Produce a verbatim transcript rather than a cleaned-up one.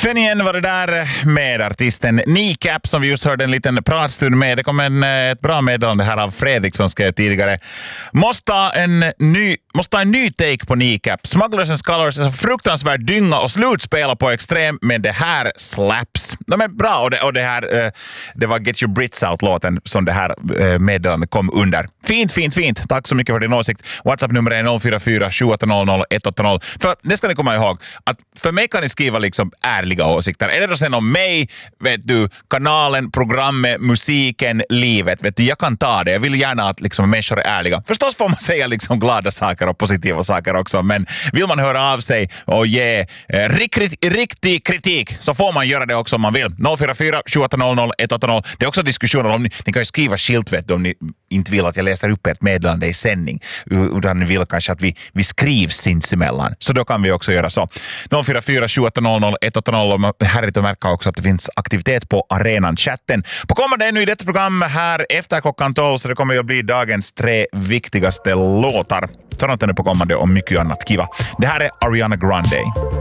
Fenien var det där med artisten Kneecap som vi just hörde en liten pratstund med. Det kom en, ett bra meddelande här av Fredrik som skrev tidigare. Måste ha en ny, måste ha en ny take på Kneecap. Smugglers and Scholars är så fruktansvärt dynga och slutspela på extrem, men det här slaps. De är bra och det, och det här det var Get Your Brits Out-låten som det här meddelandet kom under. Fint, fint, fint. Tack så mycket för din åsikt. WhatsApp-nummer är noll fyra fyra sju åtta noll noll ett åtta noll. För det ska ni komma ihåg att för mig kan ni skriva liksom ärliga åsikter. Är det då sen om mig, vet du, kanalen, programmet, musiken, livet, vet du, jag kan ta det. Jag vill gärna att liksom människor är ärliga. Förstås får man säga liksom glada saker och positiva saker också, men vill man höra av sig och ge eh, rikt, riktig kritik så får man göra det också om man vill. noll fyra fyra sju åtta noll noll ett åtta noll. Det är också diskussioner om ni, ni kan ju skriva skilt, vet du, om ni inte vill att jag läser upp ert meddelande i sändning, utan ni vill kanske att vi, vi skrivs sinsemellan. Så då kan vi också göra så. noll fyra fyra sju åtta noll noll ett åtta noll. Och härligt att märka också att det finns aktivitet på arenan-chatten. På kommande ännu i detta program här efter klockan tolv, så det kommer ju att bli dagens tre viktigaste låtar. Sådant är nu på kommande och mycket annat kiva. Det här är Ariana Grande.